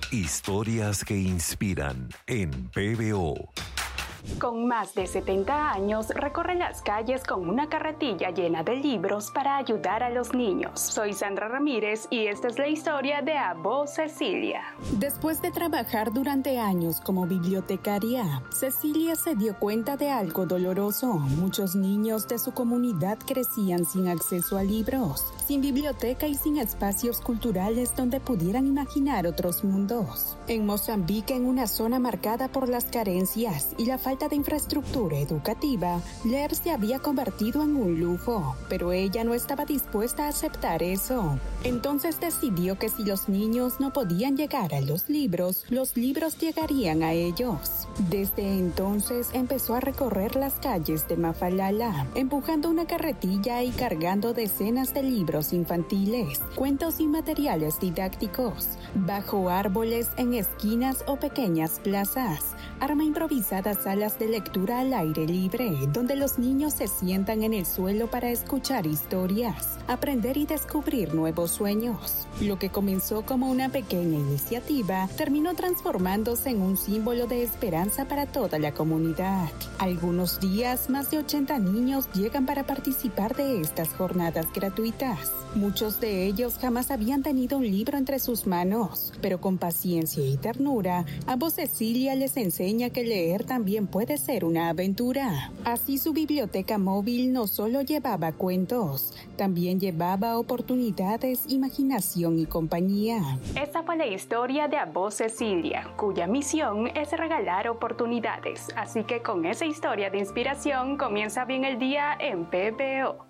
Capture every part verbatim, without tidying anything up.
Historias que inspiran en P B O. Con más de setenta años, recorre las calles con una carretilla llena de libros para ayudar a los niños. Soy Sandra Ramírez y esta es la historia de Abó Cecilia. Después de trabajar durante años como bibliotecaria, Cecilia se dio cuenta de algo doloroso. Muchos niños de su comunidad crecían sin acceso a libros, sin biblioteca y sin espacios culturales donde pudieran imaginar otros mundos. En Mozambique, en una zona marcada por las carencias y la falta de infraestructura educativa, leer se había convertido en un lujo, pero ella no estaba dispuesta a aceptar eso. Entonces decidió que si los niños no podían llegar a los libros, los libros llegarían a ellos. Desde entonces empezó a recorrer las calles de Mafalala, empujando una carretilla y cargando decenas de libros infantiles, cuentos y materiales didácticos. Bajo árboles, en esquinas o pequeñas plazas, arma improvisadas salas de lectura al aire libre, donde los niños se sientan en el suelo para escuchar historias, aprender y descubrir nuevos sueños. Lo que comenzó como una pequeña iniciativa terminó transformándose en un símbolo de esperanza para toda la comunidad. Algunos días, más de ochenta niños llegan para participar de estas jornadas gratuitas. Muchos de ellos jamás habían tenido un libro entre sus manos, pero con paciencia y ternura, Abó Cecilia les enseña que leer también puede ser una aventura. Así su biblioteca móvil no solo llevaba cuentos, también llevaba oportunidades, imaginación y compañía. Esta fue la historia de Abó Cecilia, cuya misión es regalar oportunidades. Así que con esa historia de inspiración comienza bien el día en P B O.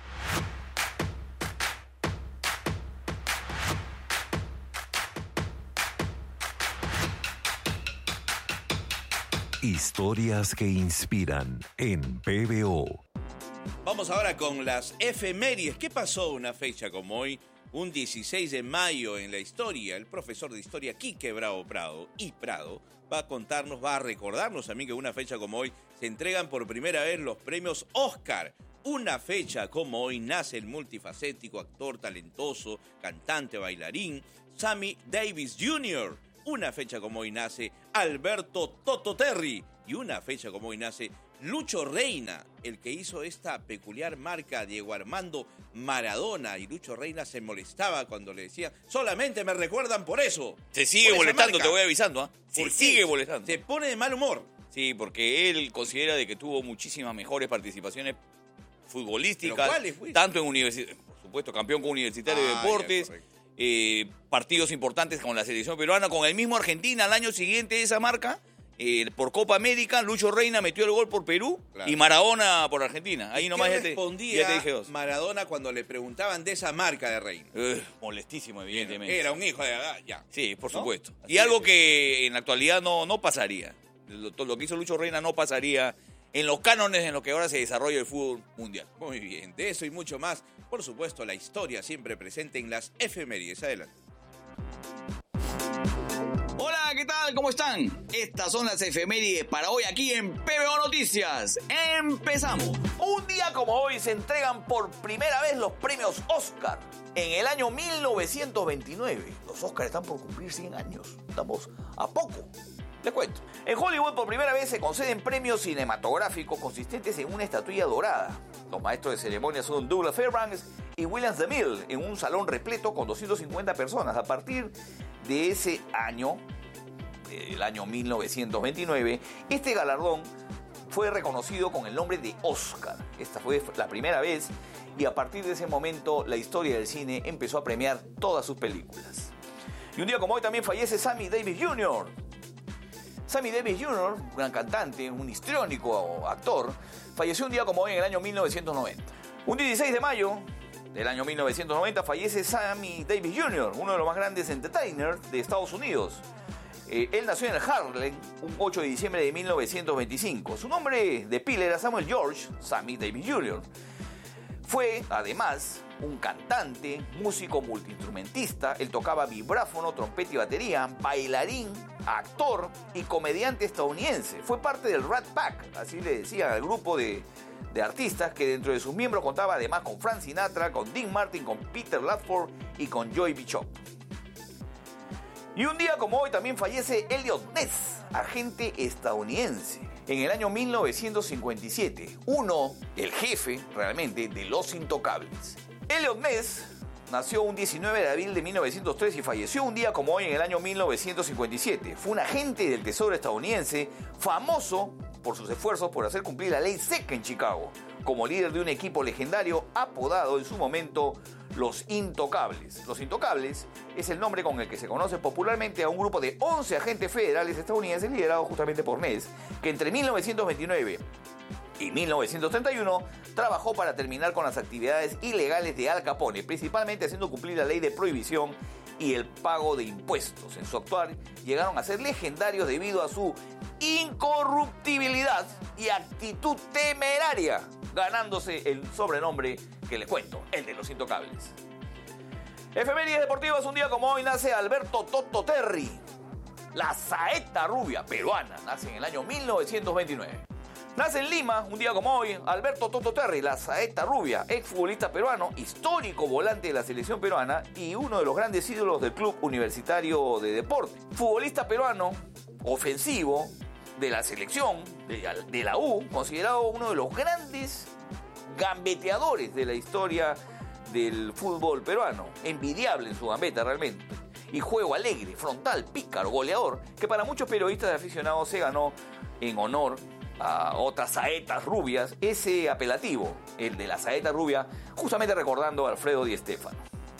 Historias que inspiran en P B O. Vamos ahora con las efemérides. ¿Qué pasó una fecha como hoy? Un dieciséis de mayo en la historia. El profesor de historia Quique Bravo Prado y Prado va a contarnos, va a recordarnos también que una fecha como hoy se entregan por primera vez los premios Oscar. Una fecha como hoy nace el multifacético actor talentoso, cantante, bailarín Sammy Davis junior Una fecha como hoy nace Alberto Toto Terry. Y una fecha como hoy nace Lucho Reina, el que hizo esta peculiar marca Diego Armando Maradona. Y Lucho Reina se molestaba cuando le decía, solamente me recuerdan por eso. Se sigue molestando, te voy avisando. ¿eh? Se Porque sigue molestando. Se pone de mal humor. Sí, porque él considera de que tuvo muchísimas mejores participaciones futbolísticas. ¿Pero cuáles, pues? Tanto en universidad, por supuesto, campeón con Universitario Ah, de Deportes. ya, Eh, partidos importantes con la selección peruana, con el mismo Argentina al año siguiente de esa marca, eh, por Copa América, Lucho Reina metió el gol por Perú, claro, y Maradona por Argentina. Ahí nomás ¿Qué ya te, respondía ya te dije dos. Maradona cuando le preguntaban de esa marca de Reina? Uh, molestísimo, evidentemente. Era un hijo de... Ah, ya. Sí, por ¿No? supuesto. Así Y algo es. que en la actualidad no, no pasaría. Lo, lo que hizo Lucho Reina no pasaría en los cánones en los que ahora se desarrolla el fútbol mundial. Muy bien, de eso y mucho más. Por supuesto, la historia siempre presente en las efemérides. Adelante. Hola, ¿qué tal? ¿Cómo están? Estas son las efemérides para hoy aquí en P B O Noticias. ¡Empezamos! Un día como hoy se entregan por primera vez los premios Oscar. En el año mil novecientos veintinueve, los Oscars están por cumplir cien años. Estamos a poco. Les cuento. En Hollywood por primera vez se conceden premios cinematográficos consistentes en una estatuilla dorada. Los maestros de ceremonia son Douglas Fairbanks y William DeMille en un salón repleto con doscientas cincuenta personas. A partir de ese año, el año mil novecientos veintinueve, este galardón fue reconocido con el nombre de Oscar. Esta fue la primera vez y a partir de ese momento la historia del cine empezó a premiar todas sus películas. Y un día como hoy también fallece Sammy Davis junior Sammy Davis junior, un gran cantante, un histriónico actor, falleció un día como hoy en el año mil novecientos noventa. Un dieciséis de mayo del año mil novecientos noventa fallece Sammy Davis junior, uno de los más grandes entertainers de Estados Unidos. Eh, él nació en el Harlem un ocho de diciembre de mil novecientos veinticinco. Su nombre de pila era Samuel George Sammy Davis junior Fue, además, un cantante, músico multiinstrumentista. Él tocaba vibráfono, trompeta y batería, bailarín, actor y comediante estadounidense. Fue parte del Rat Pack, así le decían al grupo de, de artistas, que dentro de sus miembros contaba además con Frank Sinatra, con Dean Martin, con Peter Ladford y con Joy Bishop. Y un día como hoy también fallece Elliot Ness, agente estadounidense. En el año mil novecientos cincuenta y siete, uno, el jefe realmente de los intocables. Elliot Ness nació un diecinueve de abril de mil novecientos tres y falleció un día como hoy en el año mil novecientos cincuenta y siete. Fue un agente del Tesoro estadounidense famoso por sus esfuerzos por hacer cumplir la ley seca en Chicago, como líder de un equipo legendario apodado en su momento Los Intocables. Los Intocables es el nombre con el que se conoce popularmente a un grupo de once agentes federales estadounidenses liderados justamente por Ness, que entre mil novecientos veintinueve y mil novecientos treinta y uno trabajó para terminar con las actividades ilegales de Al Capone, principalmente haciendo cumplir la ley de prohibición y el pago de impuestos. En su actuar llegaron a ser legendarios debido a su incorruptibilidad y actitud temeraria, ganándose el sobrenombre que les cuento, el de los Intocables. Efemérides deportivas, un día como hoy nace Alberto Toto Terry, la saeta rubia peruana, nace en el año mil novecientos veintinueve. Nace en Lima, un día como hoy, Alberto Toto Terry, la saeta rubia, exfutbolista peruano, histórico volante de la selección peruana y uno de los grandes ídolos del Club Universitario de Deporte. Futbolista peruano, ofensivo, de la selección, de, de la U, considerado uno de los grandes gambeteadores de la historia del fútbol peruano. Envidiable en su gambeta realmente. Y juego alegre, frontal, pícaro, goleador, que para muchos periodistas de aficionados se ganó en honor a otras saetas rubias ese apelativo, el de la saeta rubia, justamente recordando a Alfredo Di Stéfano.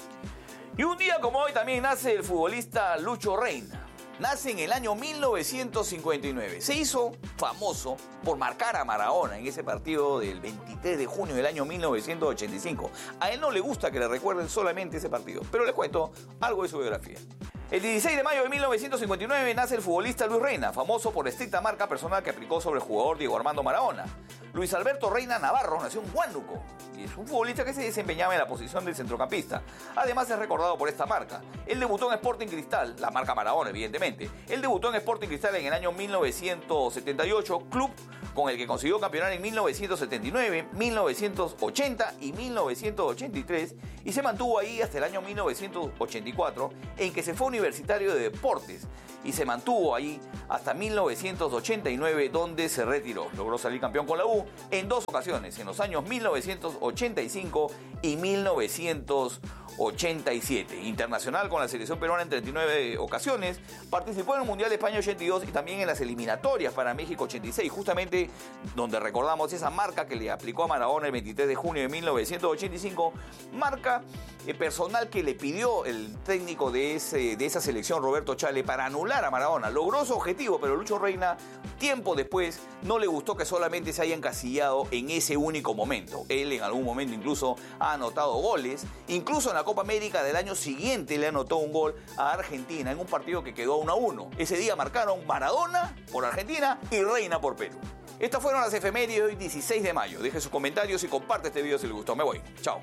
Y un día como hoy también nace el futbolista Lucho Reina. Nace en el año mil novecientos cincuenta y nueve. Se hizo famoso por marcar a Maradona en ese partido del veintitrés de junio del año mil novecientos ochenta y cinco. A él no le gusta que le recuerden solamente ese partido, pero les cuento algo de su biografía. El dieciséis de mayo de mil novecientos cincuenta y nueve nace el futbolista Luis Reina, famoso por la estricta marca personal que aplicó sobre el jugador Diego Armando Maradona. Luis Alberto Reina Navarro nació en Huánuco y es un futbolista que se desempeñaba en la posición del centrocampista. Además es recordado por esta marca. Él debutó en Sporting Cristal, la marca Maradona evidentemente. Él debutó en Sporting Cristal en el año mil novecientos setenta y ocho, club con el que consiguió campeonar en mil novecientos setenta y nueve, mil novecientos ochenta y mil novecientos ochenta y tres y se mantuvo ahí hasta el año mil novecientos ochenta y cuatro, en que se fue Universitario de Deportes y se mantuvo ahí hasta mil novecientos ochenta y nueve, donde se retiró. Logró salir campeón con la U en dos ocasiones, en los años mil novecientos ochenta y cinco y mil novecientos ochenta y siete. Internacional con la selección peruana en treinta y nueve ocasiones, participó en el Mundial de España ochenta y dos y también en las eliminatorias para México ochenta y seis, justamente donde recordamos esa marca que le aplicó a Maradona el veintitrés de junio de mil novecientos ochenta y cinco, marca eh, personal que le pidió el técnico de, ese, de esa selección, Roberto Chale, para anular a Maradona. Logró su objetivo, pero Lucho Reina, tiempo después, no le gustó que solamente se haya encasillado en ese único momento. Él en algún momento incluso ha anotado goles, incluso en la Copa América del año siguiente le anotó un gol a Argentina en un partido que quedó uno a uno. Ese día marcaron Maradona por Argentina y Reina por Perú. Estas fueron las efemérides de hoy, dieciséis de mayo. Deje sus comentarios y comparte este video si les gustó. Me voy. Chao.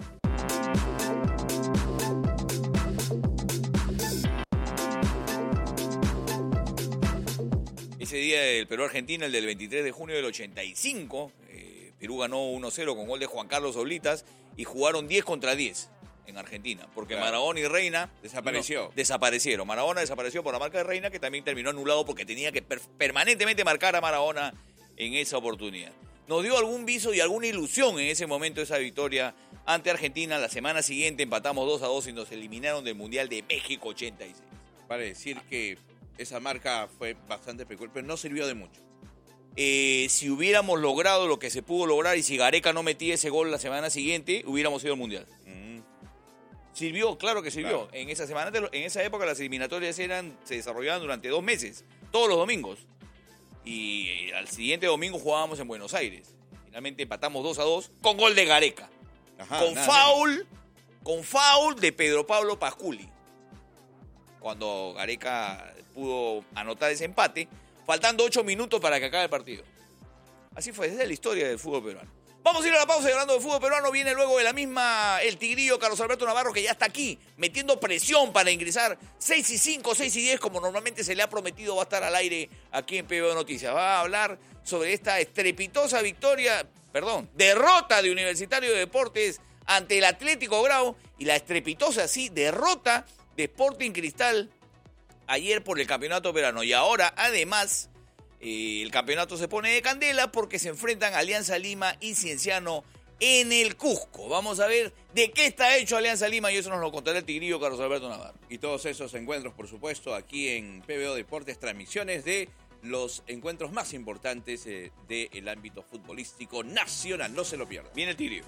Ese día del Perú-Argentina, el del veintitrés de junio del ochenta y cinco, eh, Perú ganó uno cero con gol de Juan Carlos Oblitas y jugaron diez contra diez en Argentina, porque claro, Maradona y Reina desapareció. No, desaparecieron. Maradona desapareció por la marca de Reina, que también terminó anulado porque tenía que per permanentemente marcar a Maradona en esa oportunidad. Nos dio algún viso y alguna ilusión en ese momento esa victoria ante Argentina. La semana siguiente empatamos dos a dos y nos eliminaron del Mundial de México ochenta y seis. Vale decir que esa marca fue bastante peculiar, pero no sirvió de mucho. Eh, si hubiéramos logrado lo que se pudo lograr y si Gareca no metía ese gol la semana siguiente, hubiéramos ido al Mundial. Mm. Sirvió, claro que sirvió. Claro. En esa semana, en esa época las eliminatorias eran, se desarrollaban durante dos meses, todos los domingos. Y al siguiente domingo jugábamos en Buenos Aires. Finalmente empatamos dos a dos con gol de Gareca. Ajá, con foul, nada. con foul de Pedro Pablo Pasculi. Cuando Gareca pudo anotar ese empate, faltando ocho minutos para que acabe el partido. Así fue, esa es la historia del fútbol peruano. Vamos a ir a la pausa y hablando del fútbol peruano. Viene luego de la misma el tigrillo Carlos Alberto Navarro, que ya está aquí, metiendo presión para ingresar seis y cinco, seis y diez, como normalmente se le ha prometido. Va a estar al aire aquí en P B O Noticias. Va a hablar sobre esta estrepitosa victoria, perdón, derrota de Universitario de Deportes ante el Atlético Grau y la estrepitosa, sí, derrota de Sporting Cristal ayer por el campeonato peruano. Y ahora, además, eh, el campeonato se pone de candela porque se enfrentan Alianza Lima y Cienciano en el Cusco. Vamos a ver de qué está hecho Alianza Lima y eso nos lo contará el tigrillo Carlos Alberto Navarro. Y todos esos encuentros, por supuesto, aquí en P B O Deportes, transmisiones de los encuentros más importantes eh, del ámbito futbolístico nacional. No se lo pierdan. Viene el tigrillo.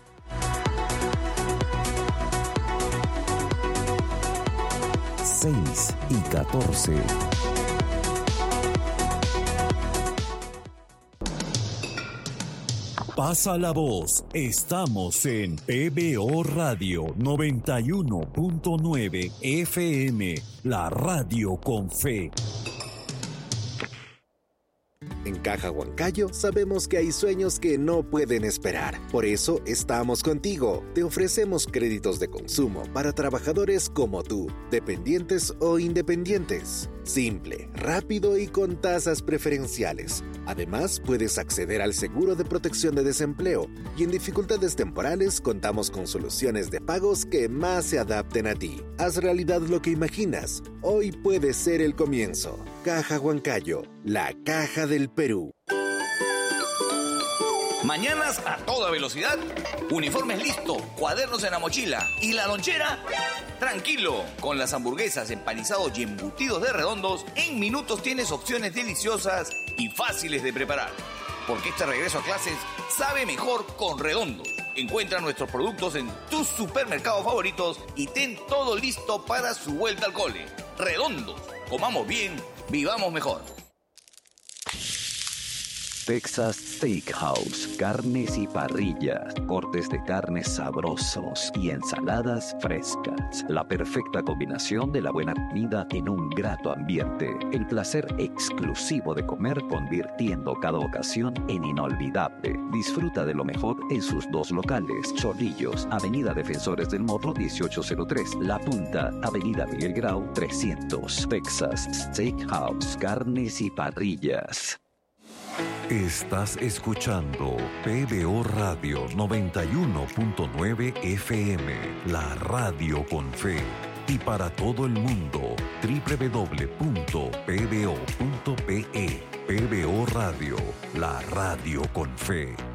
seis y catorce. Pasa la voz. Estamos en P B O Radio noventa y uno punto nueve F M, la radio con fe. En Caja Huancayo sabemos que hay sueños que no pueden esperar. Por eso estamos contigo. Te ofrecemos créditos de consumo para trabajadores como tú, dependientes o independientes. Simple, rápido y con tasas preferenciales. Además, puedes acceder al seguro de protección de desempleo y en dificultades temporales contamos con soluciones de pagos que más se adapten a ti. Haz realidad lo que imaginas. Hoy puede ser el comienzo. Caja Huancayo, la caja del Perú. Mañanas a toda velocidad, uniformes listo, cuadernos en la mochila y la lonchera, tranquilo. Con las hamburguesas, empanizados y embutidos de Redondos, en minutos tienes opciones deliciosas y fáciles de preparar. Porque este regreso a clases sabe mejor con Redondos. Encuentra nuestros productos en tus supermercados favoritos y ten todo listo para su vuelta al cole. Redondos, comamos bien, vivamos mejor. Texas Steakhouse, carnes y parrillas, cortes de carnes sabrosos y ensaladas frescas. La perfecta combinación de la buena comida en un grato ambiente. El placer exclusivo de comer convirtiendo cada ocasión en inolvidable. Disfruta de lo mejor en sus dos locales. Chorrillos, Avenida Defensores del Morro dieciocho cero tres. La Punta, Avenida Miguel Grau trescientos. Texas Steakhouse, carnes y parrillas. Estás escuchando P B O Radio noventa y uno punto nueve F M, la radio con fe. Y para todo el mundo, doble u doble u doble u punto p b o punto p e. P B O Radio, la radio con fe.